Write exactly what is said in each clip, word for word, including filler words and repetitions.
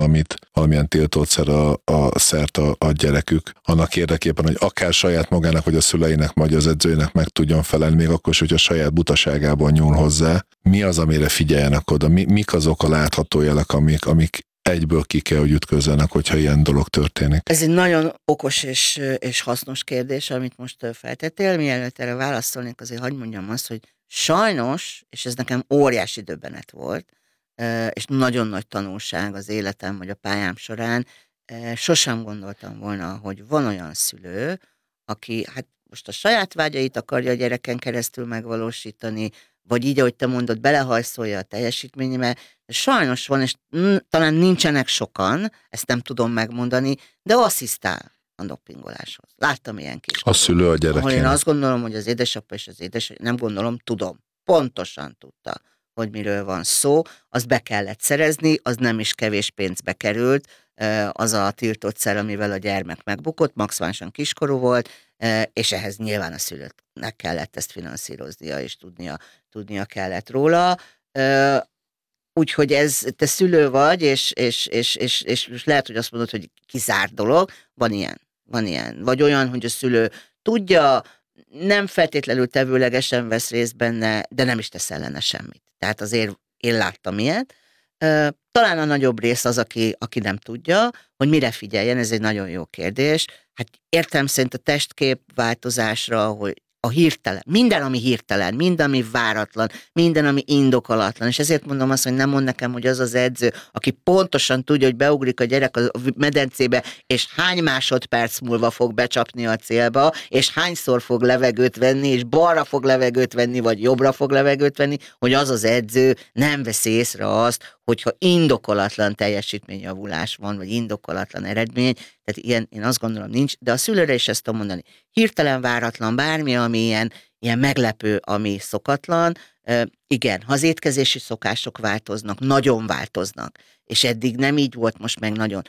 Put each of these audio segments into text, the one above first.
valamit, valamilyen tiltószer a, a szert a, a gyerekük, annak érdekében, hogy akár saját magának, vagy a szüleinek, vagy az edzőjének meg tudjon felelni, még akkor is, hogy a saját butaságában nyúl hozzá. Mi az, amire figyeljenek oda? Mi, mik azok a látható jelek, amik, amik egyből ki kell, hogy ütközzenek, hogyha ilyen dolog történik? Ez egy nagyon okos és, és hasznos kérdés, amit most feltettél. Mielőtt erre válaszolnék, azért hagyd mondjam azt, hogy sajnos, és ez nekem óriási döbbenet volt, és nagyon nagy tanulság az életem, vagy a pályám során, sosem gondoltam volna, hogy van olyan szülő, aki hát most a saját vágyait akarja a gyereken keresztül megvalósítani, vagy így, ahogy te mondod, belehajszolja a teljesítményébe. Sajnos van, és talán nincsenek sokan, ezt nem tudom megmondani, de asszisztál a dopingoláshoz. Láttam ilyen kis. A szülő a gyerekén. Ahol én azt gondolom, hogy az édesapa és az édesanyja, nem gondolom, tudom, pontosan tudta, hogy miről van szó, azt be kellett szerezni, az nem is kevés pénzbe került, az a tiltott szer, amivel a gyermek megbukott, maximálisan kiskorú volt, és ehhez nyilván a szülőnek kellett ezt finanszíroznia, és tudnia, tudnia kellett róla. Úgyhogy ez, te szülő vagy, és, és, és, és, és lehet, hogy azt mondod, hogy kizárt dolog, van ilyen, van ilyen. Vagy olyan, hogy a szülő tudja, nem feltétlenül tevőlegesen vesz részt benne, de nem is tesz ellene semmit. Tehát azért én láttam ilyet. Talán a nagyobb rész az, aki, aki nem tudja, hogy mire figyeljen, ez egy nagyon jó kérdés. Hát értem szerint a testkép változásra, hogy a hirtelen, minden, ami hirtelen, minden, ami váratlan, minden, ami indokolatlan, és ezért mondom azt, hogy nem mond nekem, hogy az az edző, aki pontosan tudja, hogy beugrik a gyerek a medencébe, és hány másodperc múlva fog becsapni a célba, és hányszor fog levegőt venni, és balra fog levegőt venni, vagy jobbra fog levegőt venni, hogy az az edző nem veszi észre azt, hogyha indokolatlan teljesítményjavulás van, vagy indokolatlan eredmény, tehát ilyen, én azt gondolom nincs, de a szülőre is ezt tudom mondani. Hirtelen váratlan bármi, ami ilyen, ilyen meglepő, ami szokatlan, e, igen, ha az étkezési szokások változnak, nagyon változnak, és eddig nem így volt, most meg nagyon.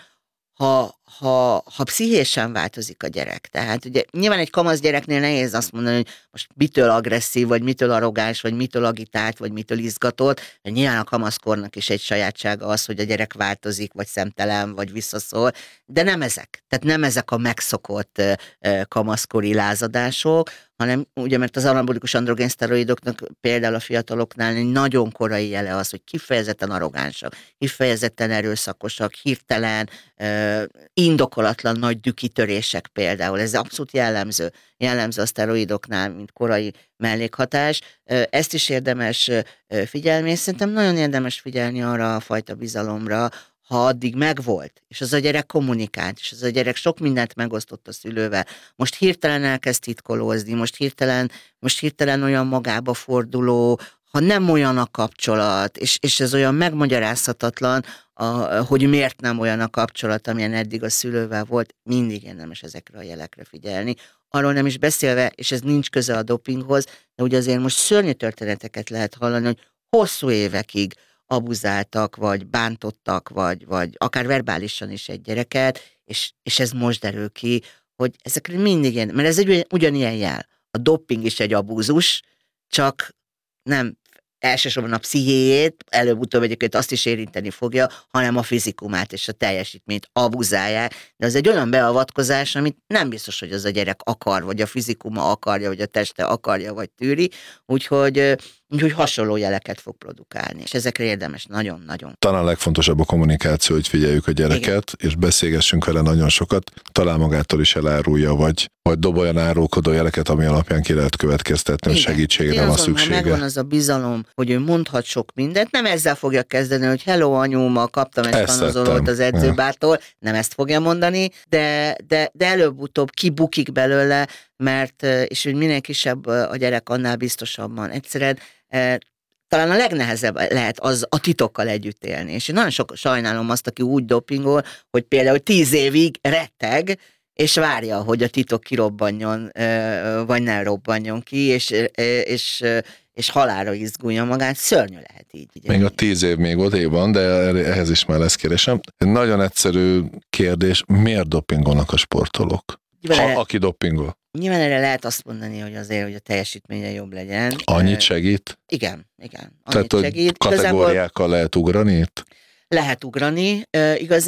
Ha, ha, ha pszichésen változik a gyerek, tehát ugye nyilván egy kamasz gyereknél nehéz azt mondani, hogy most mitől agresszív, vagy mitől arrogáns, vagy mitől agitált, vagy mitől izgatott, de nyilván a kamaszkornak is egy sajátsága az, hogy a gyerek változik, vagy szemtelen, vagy visszaszól, de nem ezek. Tehát nem ezek a megszokott uh, kamaszkori lázadások, hanem ugye, mert az anabolikus androgén szteroidoknak például a fiataloknál egy nagyon korai jele az, hogy kifejezetten arrogánsak, kifejezetten erőszakosak, hirtelen, uh, indokolatlan nagy dükkitörések például. Ez abszolút jellemző, jellemző a szteroidoknál, mint korai mellékhatás. Uh, ezt is érdemes uh, figyelni, és szerintem nagyon érdemes figyelni arra a fajta bizalomra, ha addig megvolt, és az a gyerek kommunikált, és az a gyerek sok mindent megosztott a szülővel, most hirtelen elkezd titkolózni, most hirtelen, most hirtelen olyan magába forduló, ha nem olyan a kapcsolat, és, és ez olyan megmagyarázhatatlan, a, hogy miért nem olyan a kapcsolat, amilyen eddig a szülővel volt, mindig érdemes ezekre a jelekre figyelni. Arról nem is beszélve, és ez nincs köze a dopinghoz, de ugye azért most szörnyű történeteket lehet hallani, hogy hosszú évekig abuzáltak, vagy bántottak, vagy, vagy akár verbálisan is egy gyereket, és, és ez most derül ki, hogy ezekre mindig ilyen, mert ez egy ugyanilyen jel. A doping is egy abúzus, csak nem elsősorban a pszichéjét, előbb-utóbb egyébként azt is érinteni fogja, hanem a fizikumát és a teljesítményt abuzálják, de az egy olyan beavatkozás, amit nem biztos, hogy az a gyerek akar, vagy a fizikuma akarja, vagy a teste akarja, vagy tűri, úgyhogy úgyhogy hasonló jeleket fog produkálni. És ezekre érdemes nagyon-nagyon. Talán a legfontosabb a kommunikáció, hogy figyeljük a gyereket, igen, és beszélgessünk vele nagyon sokat. Talán magától is elárulja, vagy, vagy dob olyan árulkodó jeleket, ami alapján ki lehet következtetni, hogy segítségre van szüksége. Ha megvan az a bizalom, hogy ő mondhat sok mindent, nem ezzel fogja kezdeni, hogy hello anyu, ma kaptam egy tanozolót az edzőbártól, nem ezt fogja mondani, de, de, de előbb-utóbb kibukik belőle, mert, és hogy minél kisebb a gyerek, annál biztosabban. Egyszerűen talán a legnehezebb lehet az a titokkal együtt élni. És én nagyon sok sajnálom azt, aki úgy dopingol, hogy például tíz évig retteg, és várja, hogy a titok kirobbanjon, vagy ne robbanjon ki, és, és, és halálra izgulja magát. Szörnyű lehet így. így még a tíz év még odéban, de ehhez is már lesz kérdésem. Nagyon egyszerű kérdés, miért dopingolnak a sportolók? Ha, erre, aki dopingol. Nyilván erre lehet azt mondani, hogy azért, hogy a teljesítménye jobb legyen. Annyit segít? Igen, igen. Annyit Tehát, segít. Kategóriákkal Igazából lehet ugrani itt? Lehet ugrani. Uh, igaz,